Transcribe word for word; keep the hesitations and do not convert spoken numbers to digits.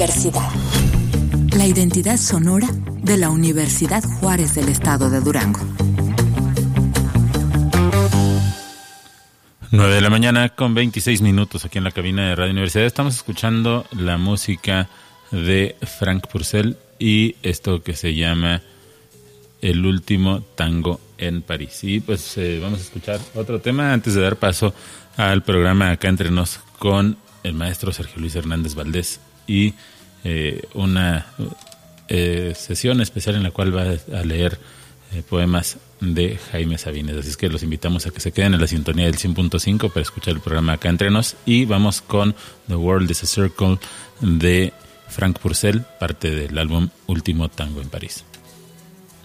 Universidad. La identidad sonora de la Universidad Juárez del Estado de Durango. nueve de la mañana con veintiséis minutos aquí en la cabina de Radio Universidad. Estamos escuchando la música de Frank Purcell y esto que se llama El último tango en París. Y pues eh, vamos a escuchar otro tema antes de dar paso al programa Acá Entre Nos con el maestro Sergio Luis Hernández Valdés y eh, una eh, sesión especial en la cual va a leer eh, poemas de Jaime Sabines. Así es que los invitamos a que se queden en la sintonía del cien punto cinco para escuchar el programa Acá Entre Nos. Y vamos con The World is a Circle de Frank Purcell, parte del álbum Último Tango en París.